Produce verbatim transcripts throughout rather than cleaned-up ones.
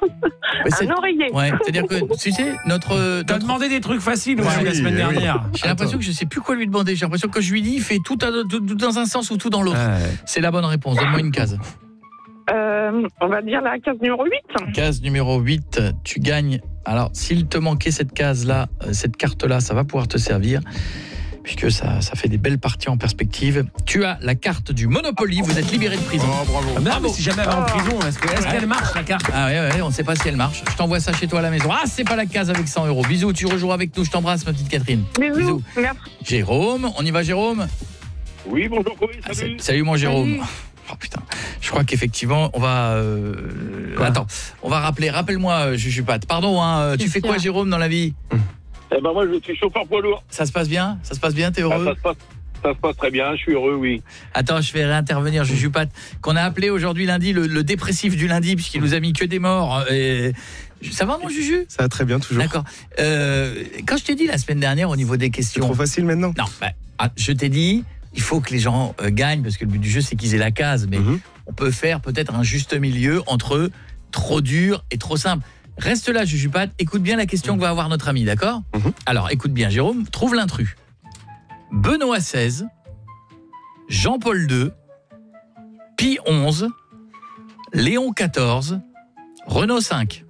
Un oreiller. Ouais, c'est-à-dire que, tu sais, notre... T'as notre... demandé des trucs faciles Ouais, aussi oui, la semaine oui. dernière. J'ai l'impression que je sais plus quoi lui demander. J'ai l'impression que quand je lui dis, il fait tout, à, tout, tout dans un sens ou tout dans l'autre. Ouais. C'est la bonne réponse. Donne-moi une case. Euh, on va dire la case numéro huit. Case numéro huit, tu gagnes. Alors, s'il te manquait cette case-là, cette carte-là, ça va pouvoir te servir, puisque ça, ça fait des belles parties en perspective. Tu as la carte du Monopoly, vous êtes libéré de prison. Oh, bravo. Ah, mais, mais si jamais elle va en prison, est-ce que- est-ce qu'elle marche la carte? Ah ouais, ouais, on ne sait pas si elle marche. Je t'envoie ça chez toi à la maison. Ah, c'est pas la case avec cent euros. Bisous, tu rejoues avec nous. Je t'embrasse, ma petite Catherine. Bisous. Bisous. Merci. Jérôme, on y va, Jérôme? Oui, bonjour, Coé, Ah, salut. c'est- Salut, mon Jérôme. Salut. Oh putain, je crois qu'effectivement, on va... Euh... Attends, on va rappeler. Rappelle-moi, Jujupat. Pardon, hein, tu fais quoi, Jérôme, dans la vie? Eh ben moi, je suis chauffeur poids lourd. Ça se passe bien? Ça se passe bien, t'es Ah, heureux? ça, se passe, ça se passe très bien, je suis heureux, oui. Attends, je vais réintervenir, Jujupat, qu'on a appelé aujourd'hui lundi le, le dépressif du lundi, puisqu'il nous a mis que des morts. Et... Ça va, mon Juju? Ça va très bien, toujours. D'accord. Euh, quand je t'ai dit la semaine dernière au niveau des C'est questions... trop facile maintenant. Non, bah, ah, je t'ai dit, il faut que les gens euh, gagnent, parce que le but du jeu, c'est qu'ils aient la case. Mais Mhm. on peut faire peut-être un juste milieu entre trop dur et trop simple. Reste là, Jujupat, écoute bien la question que va avoir notre ami, d'accord? Mhm. Alors, écoute bien, Jérôme, trouve l'intrus. Benoît seize, Jean-Paul deux, Pie onze, Léon quatorze, Renault cinq.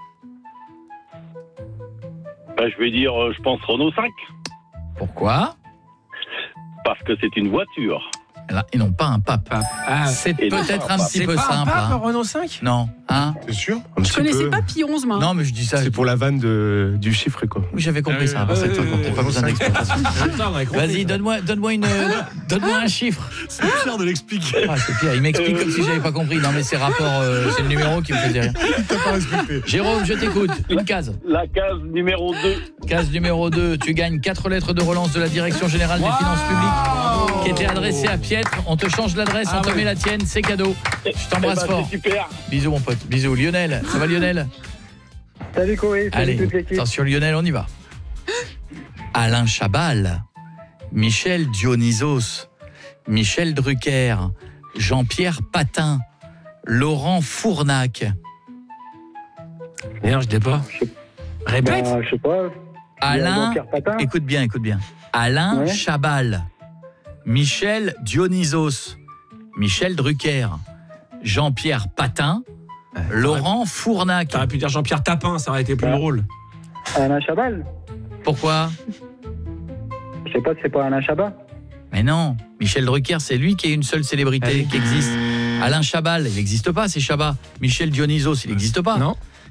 Ben, je vais dire, euh, je pense Renault cinq, Pourquoi? parce que c'est une voiture. Là, et non pas un pape. Ah, C'est et non, peut-être un pas- petit c'est peu pas un simple. pape, hein. Renault cinq? Non, hein? C'est sûr. Un Je petit connaissais peu. pas Pi onze, moi. Non, mais je dis ça. C'est pour la vanne de, du chiffre, quoi. Oui, j'avais compris ça. Euh, C'est euh, toi, euh, pas besoin d'explication. Putain, on avait compris, Vas-y, ça. donne-moi donne-moi une donne-moi un chiffre. C'est pire de l'expliquer. Ah, c'est pire, il m'explique comme si j'avais pas compris. Non mais c'est rapport euh, c'est le numéro qui me faisait rire. T'as pas respecté. Jérôme, je t'écoute. Une case. La case numéro deux. Case numéro deux, tu gagnes quatre lettres de relance de la Direction générale des finances publiques qui était adressée à Pietre. On te change l'adresse, on Ah te ouais. met la tienne, c'est cadeau. Je t'embrasse Eh ben, fort. c'est super. Bisous mon pote. Bisous Lionel. Ça va Lionel? Salut Coé, salut Allez, toute l'équipe. attention Lionel, on y va. Alain Chabal, Michel Dionysos, Michel Drucker, Jean-Pierre Patin, Laurent Fournac. Merde, je l'ai pas. Répète. Bah, je sais pas. Alain, Jean-Pierre Patin. écoute bien, écoute bien. Alain Ouais. Chabal, Michel Dionysos, Michel Drucker, Jean-Pierre Patin, Laurent Fournac. T'aurais pu dire Jean-Pierre Tapin, ça aurait été plus Ouais. drôle. Alain Chabal. Pourquoi? Je sais pas si c'est pas Alain Chabat. Mais non, Michel Drucker, c'est lui qui est une seule célébrité Allez. qui existe. Alain Chabal, il n'existe pas, c'est Chabat. Michel Dionysos, il n'existe pas. Non.